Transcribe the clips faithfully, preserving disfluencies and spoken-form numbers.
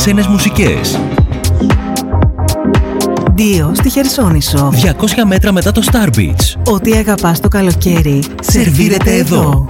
ξένες μουσικές. Δύο στη Χερσόνησο. διακόσια μέτρα μετά το Star Beach. Ό,τι αγαπάς το καλοκαίρι, σερβίρεται εδώ.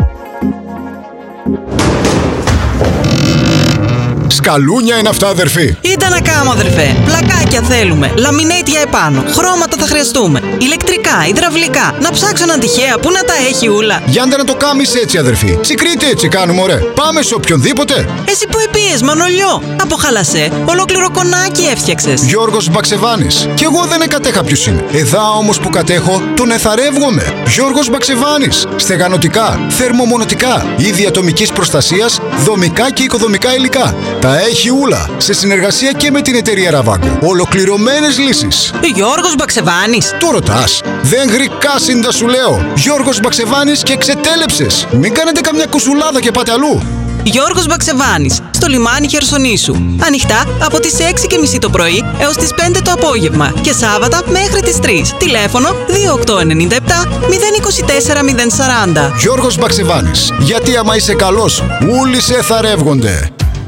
Σκαλούνια είναι αυτά, αδερφή. Ήταν να κάνω, αδερφέ. Πλακάκια θέλουμε. Λαμινέιτ για επάνω. Χρώματα θα χρειαστούμε. Ηλεκτρικά, υδραυλικά. Να ψάξω έναν τυχαία που να τα έχει ούλα. Γιάντε να το κάμεις έτσι, αδερφή. Τσικρίτε έτσι κάνουμε, ωραία. Πάμε σε οποιονδήποτε. Εσύ που επίες, Μανολιό. Από χαλασέ, ολόκληρο κονάκι έφτιαξες. Γιώργος Μπαξεβάνης. Κι εγώ δεν εκατέχα ποιος είναι. Εδά όμως που κατέχω, τον εθαρεύγομαι. Γιώργος Μπαξεβάνης. Στεγανοτικά, θερμομονωτικά, είδη ατομικής προστασίας, δομικά και οικοδομικά υλικά. Τα έχει ούλα. Σε συνεργασία και με την εταιρεία Ραβάκο. Ολοκληρωμένες λύσεις. Γιώργος Μπαξεβάνης. Το ρωτάς. Δεν γρικάσιντα σου λέω. Γιώργος Μπαξεβάνης και ξετέλεψες. Μην κάνετε καμιά κουσουλάδα και πάτε αλλού. Γιώργος Μπαξεβάνης, στο λιμάνι Χερσονήσου. Ανοιχτά από τις έξι και μισή το πρωί έως τις πέντε το απόγευμα και Σάββατα μέχρι τις τρεις. Τηλέφωνο δύο οκτώ εννιά επτά μηδέν δύο τέσσερα μηδέν σαράντα. Γιώργος Μπαξεβάνης. Γιατί άμα είσαι καλός, όλοι σε εθαρεύγονται.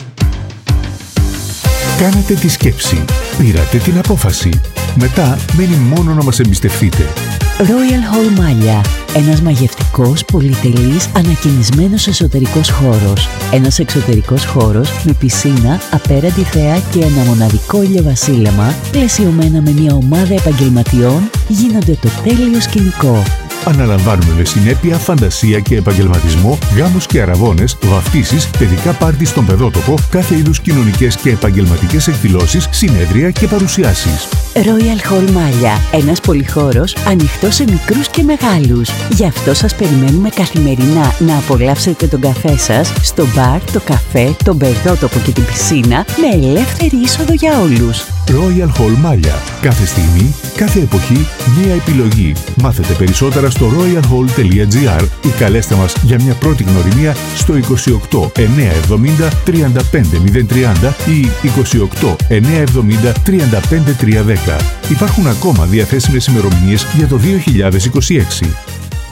Κάνατε τη σκέψη. Πήρατε την απόφαση. Μετά μένει μόνο να μας εμπιστευτείτε. Royal Hall Μάλια. Ένας μαγευτικός, πολυτελής, ανακαινισμένος εσωτερικός χώρος. Ένας εξωτερικός χώρος με πισίνα, απέραντη θέα και ένα μοναδικό ηλιοβασίλεμα, πλαισιωμένα με μια ομάδα επαγγελματιών, γίνονται το τέλειο σκηνικό. Αναλαμβάνουμε με συνέπεια, φαντασία και επαγγελματισμό γάμους και αραβώνες, βαφτίσεις, παιδικά πάρτι στον παιδότοπο, κάθε είδους κοινωνικές και επαγγελματικές εκδηλώσεις, συνέδρια και παρουσιάσεις. Royal Hall Μάλια. Ένας πολυχώρος ανοιχτός σε μικρούς και μεγάλους. Γι' αυτό σας περιμένουμε καθημερινά να απολαύσετε τον καφέ σας στο μπαρ, το καφέ, τον παιδότοπο και την πισίνα με ελεύθερη είσοδο για όλους. Royal Hall Μάλια. Κάθε στιγμή, κάθε εποχή, μία επιλογή. Μάθετε περισσότερα στο royal hall τελεία gr ή καλέστε μας για μια πρώτη γνωριμία στο είκοσι οκτώ εννιακόσια εβδομήντα τριάντα πέντε μηδέν τριάντα ή είκοσι οκτώ εννιακόσια εβδομήντα τριάντα πέντε τριακόσια δέκα. Υπάρχουν ακόμα διαθέσιμες ημερομηνίες για το δύο χιλιάδες είκοσι έξι.